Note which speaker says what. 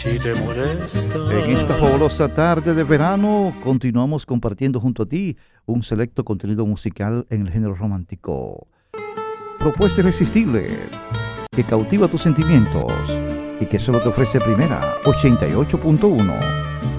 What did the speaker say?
Speaker 1: Si te molesta.
Speaker 2: En esta fabulosa tarde de verano continuamos compartiendo junto a ti un selecto contenido musical en el género romántico. Propuesta irresistible que cautiva tus sentimientos y que solo te ofrece Primera 88.1.